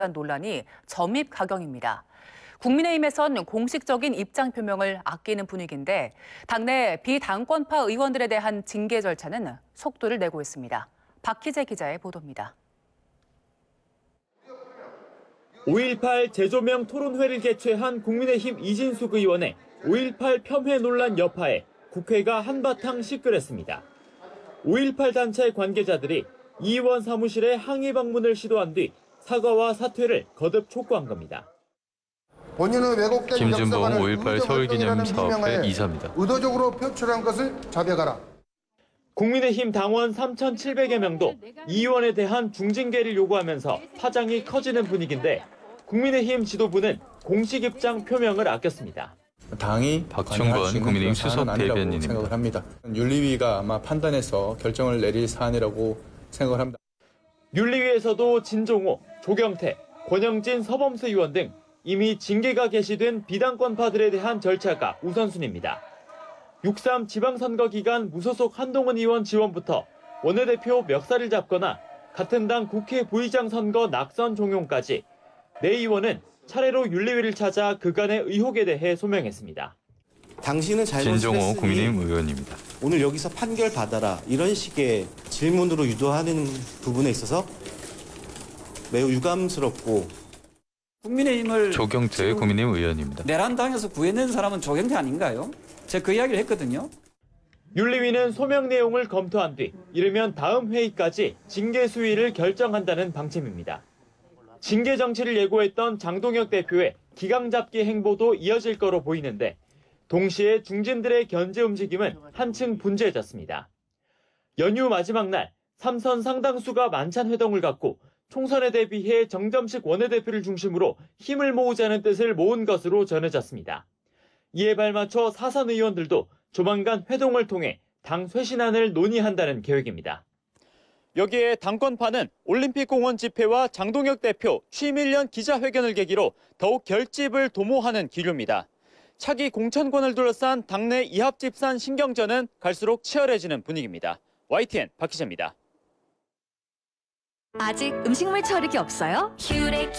논란이 점입가경입니다. 국민의힘에선 공식적인 입장 표명을 아끼는 분위기인데 당내 비당권파 의원들에 대한 징계 절차는 속도를 내고 있습니다. 박희재 기자의 보도입니다. 5.18 재조명 토론회를 개최한 국민의힘 이진숙 의원의 5.18 폄훼 논란 여파에 국회가 한바탕 시끌했습니다. 5.18 단체 관계자들이 이 의원 사무실에 항의 방문을 시도한 뒤 사과와 사퇴를 거듭 촉구한 겁니다. 본인의 왜곡된 김준봉 역사관을 5.18 서울기념사업회 이사입니다. 의도적으로 표출한 것을 자백하라. 국민의힘 당원 3,700여 명도 이 의원에 대한 중징계를 요구하면서 파장이 커지는 분위기인데 국민의힘 지도부는 공식 입장 표명을 아꼈습니다. 당이 박충건 국민의힘 수석 대변인입니다. 생각을 합니다. 윤리위가 아마 판단해서 결정을 내릴 사안이라고 생각을 합니다. 윤리위에서도 진종호, 조경태, 권영진 서범수 의원 등 이미 징계가 개시된 비당권파들에 대한 절차가 우선순위입니다. 6.3 지방선거 기간 무소속 한동훈 의원 지원부터 원내대표 멱살을 잡거나 같은 당 국회 부의장 선거 낙선 종용까지 4의원은 차례로 윤리위를 찾아 그간의 의혹에 대해 소명했습니다. 당신은 잘못을 진종호 했으니 국민의힘 의원입니다. 오늘 여기서 판결 받아라 이런 식의 질문으로 유도하는 부분에 있어서 매우 유감스럽고 국민의힘을 조경태 국민의힘 의원입니다. 내란당에서 구해낸 사람은 조경태 아닌가요? 제가 그 이야기를 했거든요. 윤리위는 소명 내용을 검토한 뒤 이르면 다음 회의까지 징계 수위를 결정한다는 방침입니다. 징계 정치를 예고했던 장동혁 대표의 기강잡기 행보도 이어질 거로 보이는데 동시에 중진들의 견제 움직임은 한층 분주해졌습니다. 연휴 마지막 날 3선 상당수가 만찬 회동을 갖고 총선에 대비해 정점식 원내대표를 중심으로 힘을 모으자는 뜻을 모은 것으로 전해졌습니다. 이에 발맞춰 사선 의원들도 조만간 회동을 통해 당 쇄신안을 논의한다는 계획입니다. 여기에 당권파는 올림픽공원 집회와 장동혁 대표 취임 1년 기자회견을 계기로 더욱 결집을 도모하는 기류입니다. 차기 공천권을 둘러싼 당내 이합집산 신경전은 갈수록 치열해지는 분위기입니다. YTN 박희재입니다. 아직 음식물 처리기 없어요?